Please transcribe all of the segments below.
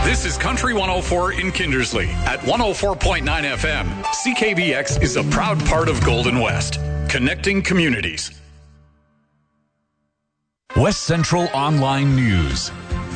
This is Country 104 in Kindersley. At 104.9 FM, CKBX is a proud part of Golden West, connecting communities. West Central Online News.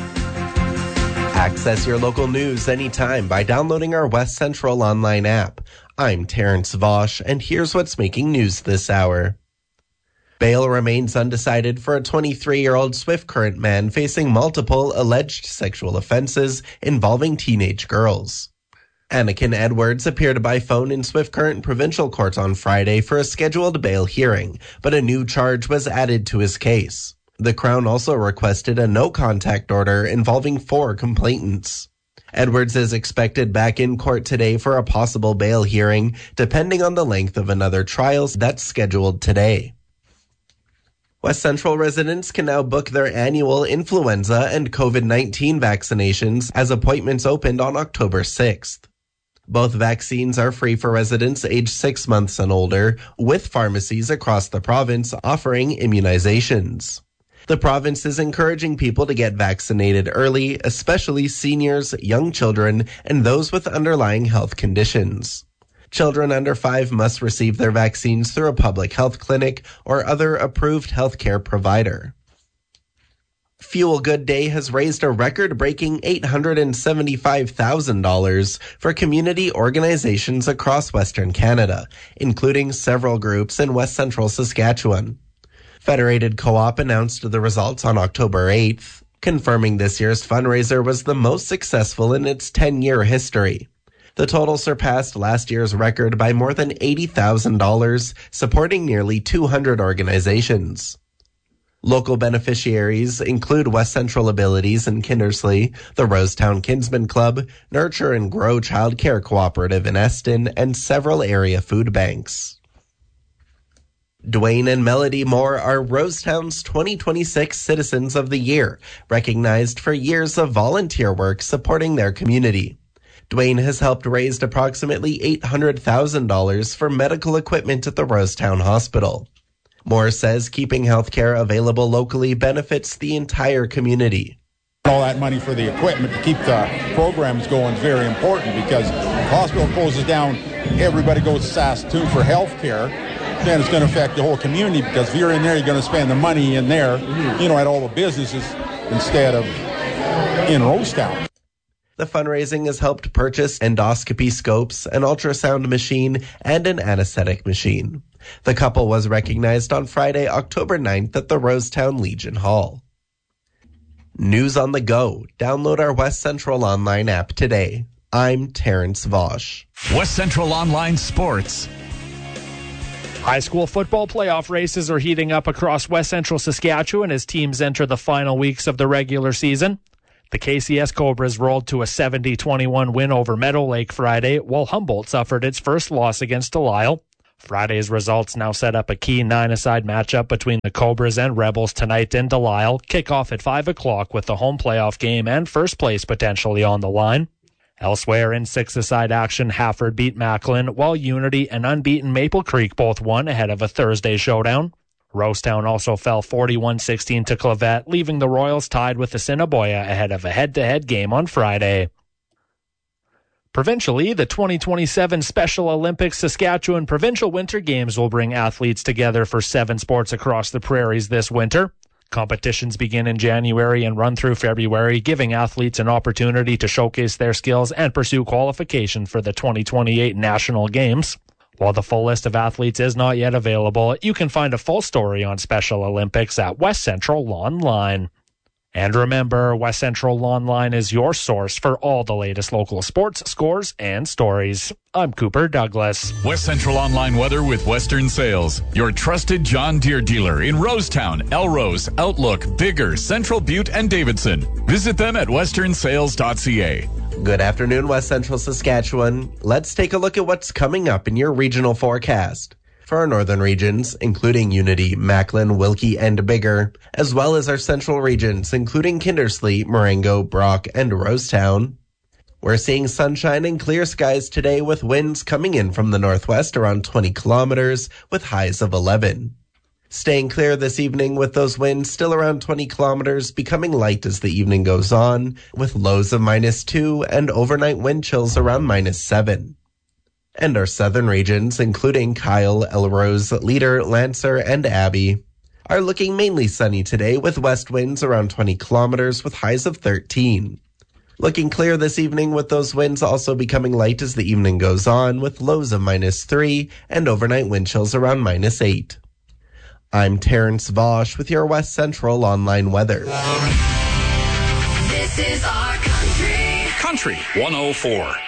Access your local news anytime by downloading our West Central Online app. I'm Terrence Vosch, and here's what's making news this hour. Bail remains undecided for a 23-year-old Swift Current man facing multiple alleged sexual offenses involving teenage girls. Anakin Edwards appeared by phone in Swift Current Provincial Court on Friday for a scheduled bail hearing, but a new charge was added to his case. The Crown also requested a no-contact order involving 4 complainants. Edwards is expected back in court today for a possible bail hearing, depending on the length of another trial that's scheduled today. West Central residents can now book their annual influenza and COVID-19 vaccinations as appointments opened on October 6th. Both vaccines are free for residents aged 6 months and older, with pharmacies across the province offering immunizations. The province is encouraging people to get vaccinated early, especially seniors, young children, and those with underlying health conditions. Children under 5 must receive their vaccines through a public health clinic or other approved healthcare provider. Fuel Good Day has raised a record-breaking $875,000 for community organizations across Western Canada, including several groups in West Central Saskatchewan. Federated Co-op announced the results on October 8th, confirming this year's fundraiser was the most successful in its 10-year history. The total surpassed last year's record by more than $80,000, supporting nearly 200 organizations. Local beneficiaries include West Central Abilities in Kindersley, the Rosetown Kinsman Club, Nurture and Grow Child Care Cooperative in Eston, and several area food banks. Dwayne and Melody Moore are Rosetown's 2026 Citizens of the Year, recognized for years of volunteer work supporting their community. Dwayne has helped raise approximately $800,000 for medical equipment at the Rosetown Hospital. Moore says keeping healthcare available locally benefits the entire community. All that money for the equipment to keep the programs going is very important because if the hospital closes down, everybody goes to Saskatoon for healthcare. Then it's going to affect the whole community because if you're in there, you're going to spend the money in there, at all the businesses instead of in Rosetown. The fundraising has helped purchase endoscopy scopes, an ultrasound machine, and an anesthetic machine. The couple was recognized on Friday, October 9th at the Rosetown Legion Hall. News on the go. Download our West Central Online app today. I'm Terrence Vosch. West Central Online Sports. High school football playoff races are heating up across West Central Saskatchewan as teams enter the final weeks of the regular season. The KCS Cobras rolled to a 70-21 win over Meadow Lake Friday, while Humboldt suffered its first loss against Delisle. Friday's results now set up a key 9-a-side matchup between the Cobras and Rebels tonight in Delisle. Kickoff at 5 o'clock with the home playoff game and first place potentially on the line. Elsewhere in 6-a-side action, Hafford beat Macklin, while Unity and unbeaten Maple Creek both won ahead of a Thursday showdown. Rosetown also fell 41-16 to Clavette, leaving the Royals tied with Assiniboia ahead of a head-to-head game on Friday. Provincially, the 2027 Special Olympics Saskatchewan Provincial Winter Games will bring athletes together for 7 sports across the prairies this winter. Competitions begin in January and run through February, giving athletes an opportunity to showcase their skills and pursue qualification for the 2028 National Games. While the full list of athletes is not yet available, you can find a full story on Special Olympics at West Central Online. And remember, West Central Online is your source for all the latest local sports, scores, and stories. I'm Cooper Douglas. West Central Online weather with Western Sales, your trusted John Deere dealer in Rosetown, Elrose, Outlook, Bigger, Central Butte, and Davidson. Visit them at westernsales.ca. Good afternoon, West Central Saskatchewan. Let's take a look at what's coming up in your regional forecast. For our northern regions, including Unity, Macklin, Wilkie, and Bigger, as well as our central regions, including Kindersley, Marengo, Brock, and Rosetown. We're seeing sunshine and clear skies today with winds coming in from the northwest around 20 kilometers with highs of 11. Staying clear this evening with those winds still around 20 kilometers, becoming light as the evening goes on, with lows of -2 and overnight wind chills around -7. And our southern regions, including Kyle, Elrose, Leader, Lancer, and Abbey, are looking mainly sunny today with west winds around 20 kilometers with highs of 13. Looking clear this evening with those winds also becoming light as the evening goes on, with lows of -3 and overnight wind chills around -8. I'm Terrence Vosch with your West Central Online weather. This is our country. Country 104.